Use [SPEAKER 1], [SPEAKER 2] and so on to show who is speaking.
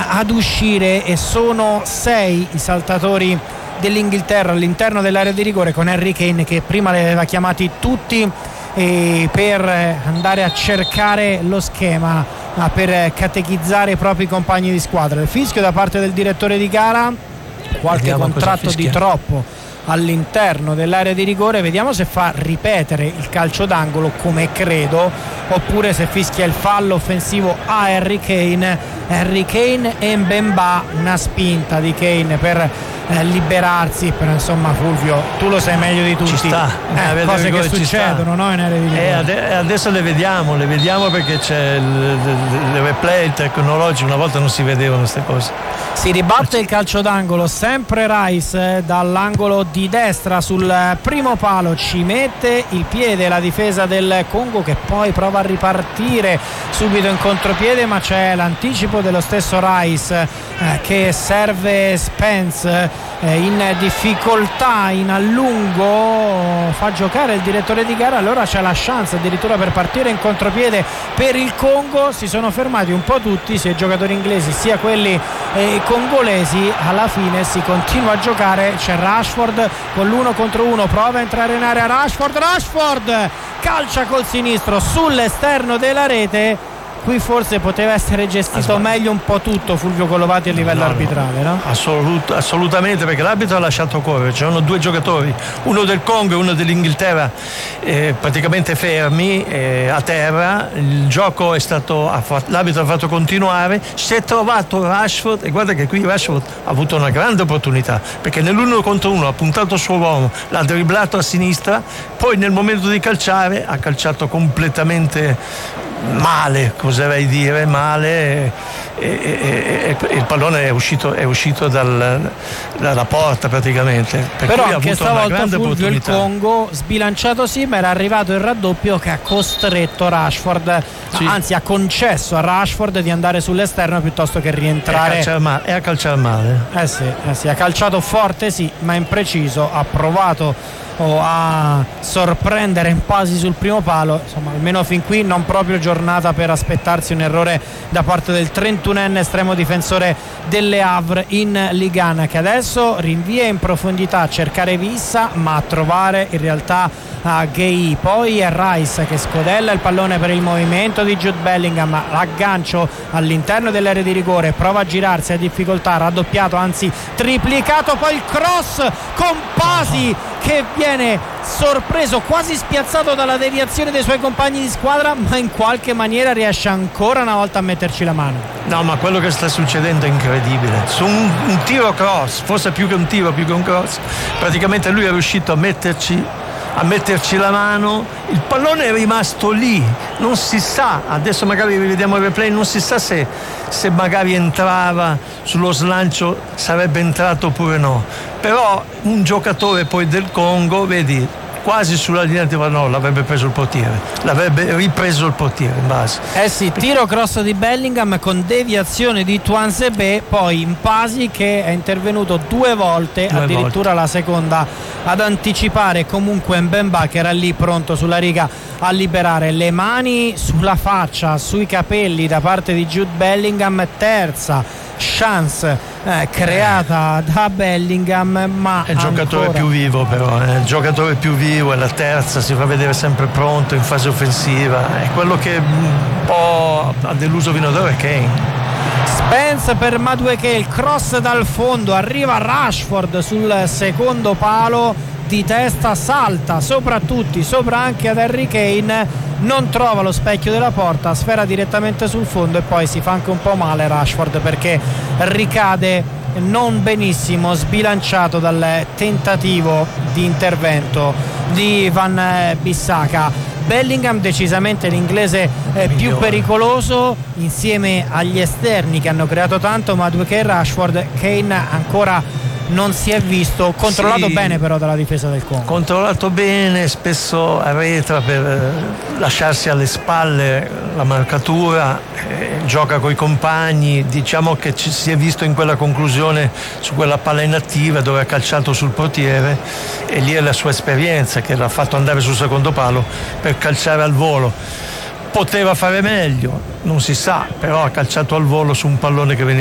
[SPEAKER 1] ad uscire, e sono 6 i saltatori dell'Inghilterra all'interno dell'area di rigore, con Harry Kane che prima li aveva chiamati tutti per andare a cercare lo schema, per catechizzare i propri compagni di squadra. Il fischio da parte del direttore di gara, qualche contratto di troppo all'interno dell'area di rigore. Vediamo se fa ripetere il calcio d'angolo, come credo, oppure se fischia il fallo offensivo a Harry Kane e Mbemba. Una spinta di Kane per liberarsi, però insomma Fulvio, tu lo sai meglio di tutti,
[SPEAKER 2] ci sta,
[SPEAKER 1] cose che succedono, no, in area di rigore.
[SPEAKER 2] Adesso le vediamo perché c'è il replay tecnologico, una volta non si vedevano queste cose.
[SPEAKER 1] Si ribatte il calcio d'angolo, sempre Rice dall'angolo di destra sul primo palo, ci mette il piede la difesa del Congo, che poi prova a ripartire subito in contropiede, ma c'è l'anticipo dello stesso Rice che serve Spence in difficoltà in allungo, fa giocare il direttore di gara. Allora c'è la chance addirittura per partire in contropiede per il Congo. Si sono fermati un po' tutti, sia i giocatori inglesi sia quelli congolesi. Alla fine si continua a giocare, c'è Rashford con l'1 contro 1, prova a entrare in area Rashford calcia col sinistro sull'esterno della rete. Qui forse poteva essere gestito meglio un po' tutto, Fulvio Collovati, a livello arbitrale, no?
[SPEAKER 2] Assolutamente, perché l'arbitro ha lasciato correre. C'erano 2 giocatori, uno del Congo e uno dell'Inghilterra, praticamente fermi a terra. Il gioco l'arbitro ha fatto continuare, si è trovato Rashford, e guarda che qui Rashford ha avuto una grande opportunità, perché nell'1 contro 1 ha puntato il suo uomo, l'ha dribblato a sinistra, poi nel momento di calciare ha calciato completamente male, oserei dire male, e il pallone è uscito dalla porta praticamente.
[SPEAKER 1] Però
[SPEAKER 2] cui
[SPEAKER 1] anche
[SPEAKER 2] ha avuto una
[SPEAKER 1] stavolta
[SPEAKER 2] grande
[SPEAKER 1] Fulvio, il
[SPEAKER 2] opportunità.
[SPEAKER 1] Congo sbilanciato sì, ma era arrivato il raddoppio che ha costretto Rashford, anzi ha concesso a Rashford di andare sull'esterno piuttosto che rientrare
[SPEAKER 2] e a calciare male.
[SPEAKER 1] Sì, ha calciato forte sì, ma impreciso, ha provato a sorprendere Mpasi sul primo palo. Insomma, almeno fin qui non proprio giornata per aspettarsi un errore da parte del 31enne estremo difensore delle Havre in Ligue 1, che adesso rinvia in profondità a cercare Vissa, ma a trovare in realtà a Gueye. Poi è Rice che scodella il pallone per il movimento di Jude Bellingham, l'aggancio all'interno dell'area di rigore, prova a girarsi, a difficoltà, raddoppiato, anzi triplicato, poi il cross con Pasi che viene sorpreso, quasi spiazzato dalla deviazione dei suoi compagni di squadra, ma in qualche maniera riesce ancora una volta a metterci la mano.
[SPEAKER 2] No, ma quello che sta succedendo è incredibile. Su un tiro cross, forse più che un tiro, più che un cross, praticamente lui è riuscito a metterci la mano, il pallone è rimasto lì, non si sa, adesso magari rivediamo il replay, non si sa se magari entrava sullo slancio, sarebbe entrato oppure no, però un giocatore poi del Congo, vedi, quasi sulla linea di no, l'avrebbe preso il portiere, l'avrebbe ripreso il portiere in base.
[SPEAKER 1] Sì, tiro cross di Bellingham con deviazione di Tuanzebe, poi Mpasi che è intervenuto 2 volte, addirittura la seconda ad anticipare comunque Mbemba, che era lì pronto sulla riga a liberare. Le mani sulla faccia, sui capelli da parte di Jude Bellingham, terza chance creata da Bellingham, ma
[SPEAKER 2] è il giocatore più vivo, però è il giocatore più vivo, è la terza, si fa vedere sempre pronto in fase offensiva, è quello che un po' ha deluso fino ad ora è Kane.
[SPEAKER 1] Spence per Madueke, il cross dal fondo, arriva Rashford sul secondo palo, di testa salta sopra tutti, sopra anche ad Harry Kane, non trova lo specchio della porta, sfera direttamente sul fondo e poi si fa anche un po' male Rashford perché ricade non benissimo, sbilanciato dal tentativo di intervento di Van Bissaka. Bellingham decisamente l'inglese più pericoloso insieme agli esterni che hanno creato tanto, Madueke e Rashford. Kane ancora non si è visto, controllato bene però dalla difesa del Congo,
[SPEAKER 2] controllato bene, spesso arretra per lasciarsi alle spalle la marcatura, gioca coi compagni, diciamo che si è visto in quella conclusione su quella palla inattiva dove ha calciato sul portiere, e lì è la sua esperienza che l'ha fatto andare sul secondo palo per calciare al volo. Poteva fare meglio, non si sa, però ha calciato al volo su un pallone che veniva